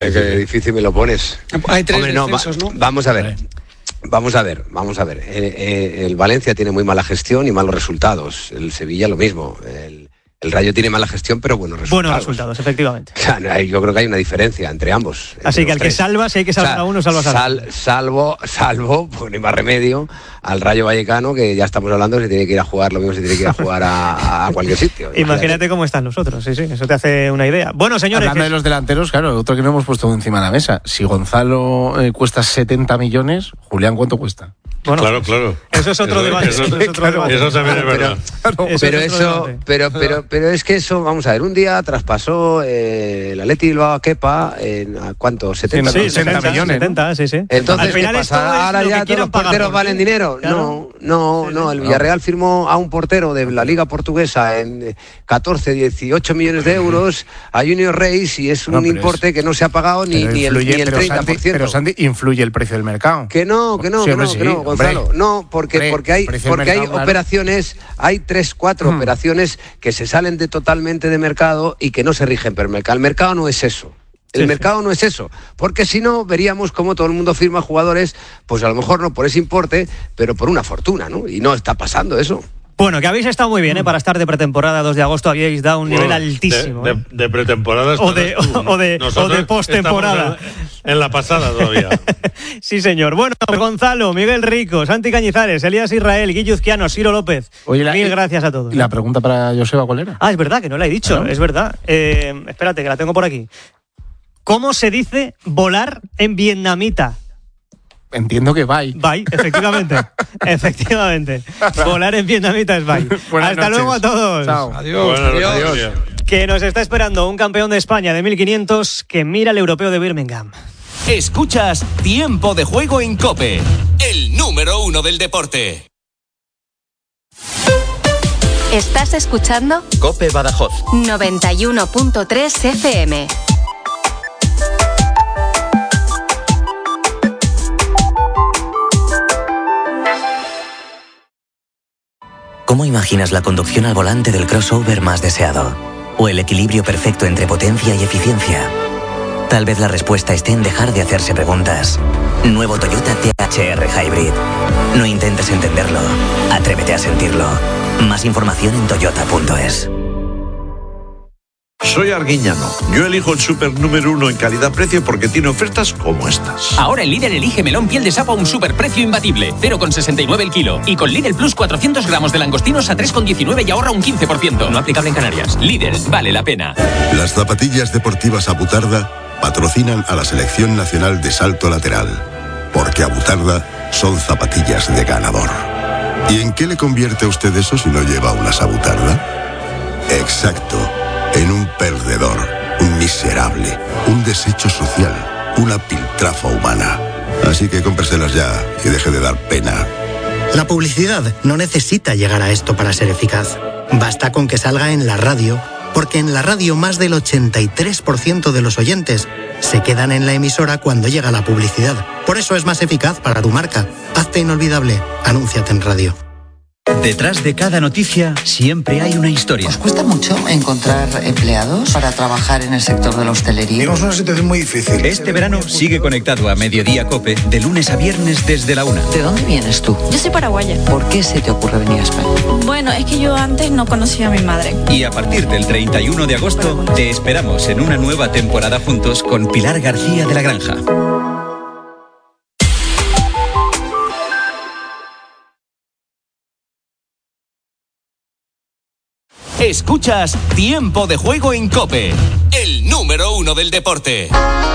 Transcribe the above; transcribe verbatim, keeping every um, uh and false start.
Es que difícil me lo pones. Hay tres Hombre, no, descensos, va, ¿no? Vamos a ver. Vamos a ver, vamos a ver. Eh, eh, el Valencia tiene muy mala gestión y malos resultados. El Sevilla lo mismo. El, el Rayo tiene mala gestión, pero buenos resultados. Buenos resultados, efectivamente. O sea, yo creo que hay una diferencia entre ambos. Entre Así que al tres. que salva, si hay que salvar o sea, a uno, salvas a sal, Salvo, salvo, pues ni más remedio, al Rayo Vallecano, que ya estamos hablando, se tiene que ir a jugar, lo mismo se tiene que ir a jugar a, a cualquier sitio. Imagínate. Imagínate cómo están nosotros, sí, sí, eso te hace una idea. Bueno, señores... Hablando que... de los delanteros, claro, otro que no hemos puesto encima de la mesa. Si Gonzalo eh, cuesta setenta millones, Julián, ¿cuánto cuesta? Bueno, claro, claro. Eso es otro eso, debate. Eso, eso, es otro claro, debate. Eso también es verdad. Pero, eso, pero, es eso pero, pero, pero es que eso, vamos a ver, un día traspasó eh, el Atleti Bilbao a Kepa en ¿a cuánto? setenta, sí, setenta, setenta millones. setenta, sí, sí. Entonces, al final ¿qué pasa? Ahora ya todos los porteros pagar, valen ¿sí? dinero. Claro. No, no, sí, no. El Villarreal no. firmó a un portero de la Liga Portuguesa en catorce, dieciocho millones de euros a Junior Reis y es un no, importe es... que no se ha pagado ni, ni, el, ni el treinta por ciento. Pero Santi, influye el precio del mercado. Que no, que no, sí, que no, sí, que no, Gonzalo. Hombre, no, porque, hombre, porque hay, porque mercado, hay claro. operaciones, hay tres, cuatro mm. operaciones que se salen de totalmente de mercado y que no se rigen por el mercado. El mercado no es eso. El sí, mercado sí. no es eso, porque si no veríamos cómo todo el mundo firma jugadores, pues a lo mejor no por ese importe, pero por una fortuna, ¿no? Y no está pasando eso. Bueno, que habéis estado muy bien, ¿eh? Para estar de pretemporada, dos de agosto habíais dado un nivel bueno, altísimo. De, ¿eh? de, de pretemporada o de, tú, o de, o de postemporada. En, en la pasada todavía. Sí, señor. Bueno, Gonzalo, Miguel Rico, Santi Cañizares, Elías Israel, Guillo Uzquiano, Ciro López. Oye, la, Mil gracias a todos. ¿Y la pregunta para Joseba cuál era? Ah, es verdad, que no la he dicho, ¿Ah, no? es verdad. Eh, espérate, que la tengo por aquí. ¿Cómo se dice volar en vietnamita? Entiendo que bye. Bye, efectivamente. efectivamente. Volar en vietnamita es bye. Buenas Hasta noches. luego a todos. Chao. Adiós. Adiós. Adiós. Adiós. Que nos está esperando un campeón de España de mil quinientos que mira el europeo de Birmingham. Escuchas Tiempo de Juego en COPE, el número uno del deporte. ¿Estás escuchando? COPE Badajoz. noventa y uno punto tres F M. ¿Cómo imaginas la conducción al volante del crossover más deseado? ¿O el equilibrio perfecto entre potencia y eficiencia? Tal vez la respuesta esté en dejar de hacerse preguntas. Nuevo Toyota T H R Hybrid. No intentes entenderlo. Atrévete a sentirlo. Más información en toyota punto es. Soy Arguiñano. Yo elijo el super número uno en calidad-precio porque tiene ofertas como estas. Ahora el Lidl elige melón piel de sapo a un superprecio imbatible. cero coma sesenta y nueve el kilo. Y con Lidl Plus cuatrocientos gramos de langostinos a tres coma diecinueve y ahorra un quince por ciento. No aplicable en Canarias. Lidl, vale la pena. Las zapatillas deportivas Abutarda patrocinan a la Selección Nacional de Salto Lateral. Porque Abutarda son zapatillas de ganador. ¿Y en qué le convierte a usted eso si no lleva unas Abutarda? Exacto. En un perdedor, un miserable, un desecho social, una piltrafa humana. Así que cómpreselas ya y deje de dar pena. La publicidad no necesita llegar a esto para ser eficaz. Basta con que salga en la radio, porque en la radio más del ochenta y tres por ciento de los oyentes se quedan en la emisora cuando llega la publicidad. Por eso es más eficaz para tu marca. Hazte inolvidable. Anúnciate en radio. Detrás de cada noticia siempre hay una historia. ¿Os cuesta mucho encontrar empleados para trabajar en el sector de la hostelería? Tenemos una situación muy difícil. Este verano sigue conectado a Mediodía COPE de lunes a viernes desde la una. ¿De dónde vienes tú? Yo soy paraguaya. ¿Por qué se te ocurre venir a España? Bueno, es que yo antes no conocía a mi madre. Y a partir del treinta y uno de agosto te esperamos en una nueva temporada juntos con Pilar García de la Granja. Escuchas Tiempo de Juego en COPE, el número uno del deporte.